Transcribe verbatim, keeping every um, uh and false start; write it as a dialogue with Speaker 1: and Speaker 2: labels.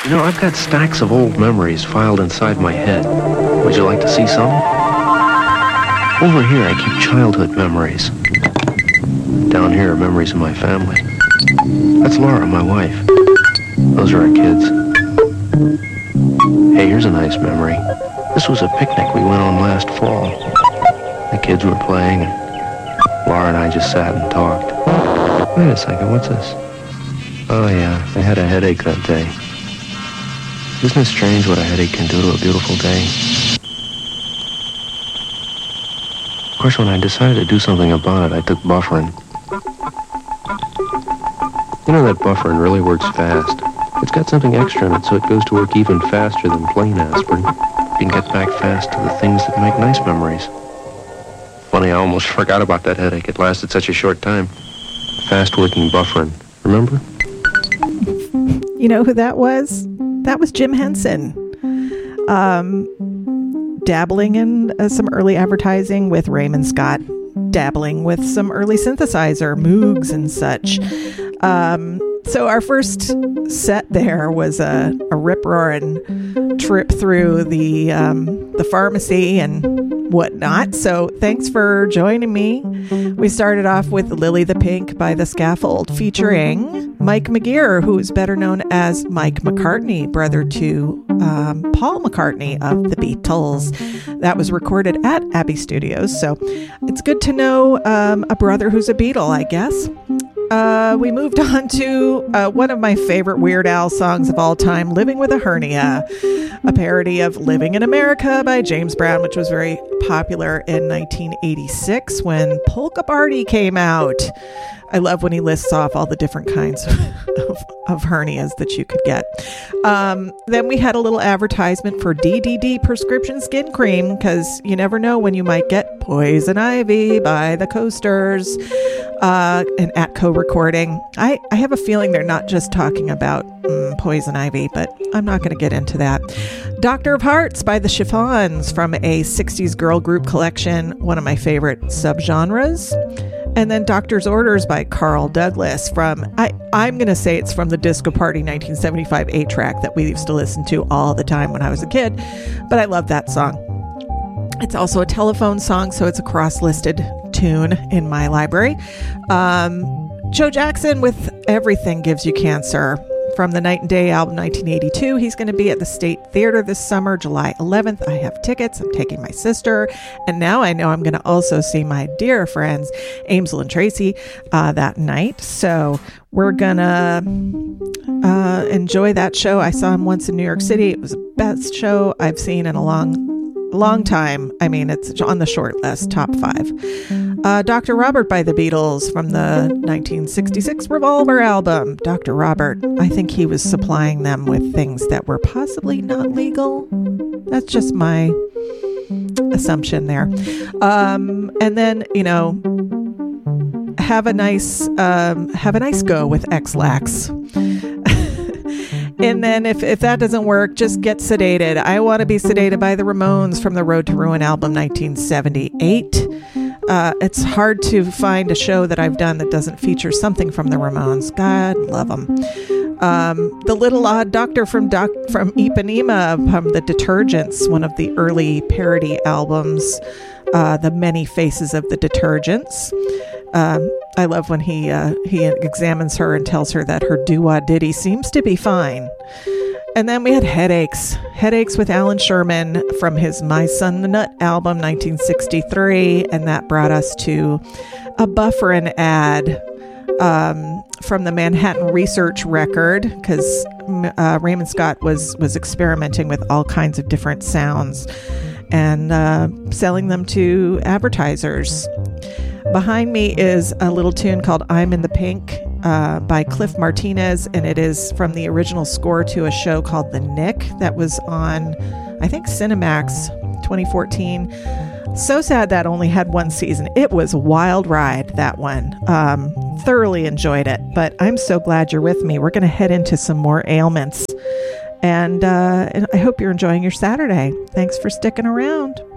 Speaker 1: You know, I've got stacks of old memories filed inside my head. Would you like to see some? Over here, I keep childhood memories. Down here are memories of my family. That's Laura, my wife. Those are our kids. Hey, here's a nice memory. This was a picnic we went on last fall. The kids were playing, and Laura and I just sat and talked. Wait a second, what's this? Oh yeah, I had a headache that day. Isn't it strange what a headache can do to a beautiful day? Of course, when I decided to do something about it, I took Bufferin. You know that Bufferin really works fast. It's got something extra in it, so it goes to work even faster than plain aspirin. You can get back fast to the things that make nice memories. Funny, I almost forgot about that headache. It lasted such a short time. Fast-working Bufferin. Remember?
Speaker 2: You know who that was? That was Jim Henson. Um, dabbling in uh, some early advertising with Raymond Scott. Dabbling with some early synthesizer, Moogs and such. Um, so our first set there was a, a rip-roaring trip through the um, the pharmacy and whatnot. So thanks for joining me. We started off with Lily the Pink by The Scaffold, featuring Mike McGear, who is better known as Mike McCartney, brother to um, Paul McCartney of the Beatles. That was recorded at Abbey Studios. So it's good to know um, a brother who's a Beatle, I guess. Uh, we moved on to uh, one of my favorite Weird Al songs of all time, Living with a Hernia, a parody of Living in America by James Brown, which was very popular in nineteen eighty-six when Polka Party came out. I love when he lists off all the different kinds of, of, of hernias that you could get. Um, then we had a little advertisement for D D D prescription skin cream, because you never know when you might get Poison Ivy by the Coasters, uh, an Atco recording. I, I have a feeling they're not just talking about mm, Poison Ivy, but I'm not going to get into that. Doctor of Hearts by the Chiffons from a sixties girl group collection, one of my favorite subgenres. And then Doctor's Orders by Carl Douglas from, I, I'm going to say it's from the Disco Party nineteen seventy-five eight-track that we used to listen to all the time when I was a kid. But I love that song. It's also a telephone song, so it's a cross-listed tune in my library. Um, Joe Jackson with Everything Gives You Cancer. From the Night and Day album nineteen eighty-two. He's going to be at the State Theater this summer, July eleventh. I have tickets. I'm taking my sister. And now I know I'm going to also see my dear friends, Amesel and Tracy, uh, that night. So we're going to uh, enjoy that show. I saw him once in New York City. It was the best show I've seen in a long Long time. I mean, it's on the short list, top five. Uh, Doctor Robert by the Beatles from the nineteen sixty-six Revolver album. Doctor Robert, I think he was supplying them with things that were possibly not legal. That's just my assumption there. Um, and then, you know, have a nice, um, have a nice go with X-Lax. And then if, if that doesn't work, just get sedated. I Want to Be Sedated by the Ramones from the Road to Ruin album nineteen seventy-eight. Uh, it's hard to find a show that I've done that doesn't feature something from the Ramones. God love them. Um, the Little Odd Doctor from Doc, from Ipanema from the Detergents, one of the early parody albums. Uh, the Many Faces of the Detergents. Um, I love when he uh, he examines her and tells her that her doo-wah ditty seems to be fine. And then we had Headaches. Headaches with Alan Sherman from his My Son the Nut album, nineteen sixty-three. And that brought us to a Bufferin ad um, from the Manhattan Research record, because uh, Raymond Scott was, was experimenting with all kinds of different sounds and uh, selling them to advertisers. Behind me is a little tune called I'm in the Pink uh, by Cliff Martinez, and it is from the original score to a show called The Nick that was on, I think, Cinemax twenty fourteen. So sad that only had one season. It was a wild ride, that one. Um, thoroughly enjoyed it, but I'm so glad you're with me. We're going to head into some more ailments, and, uh, and I hope you're enjoying your Saturday. Thanks for sticking around.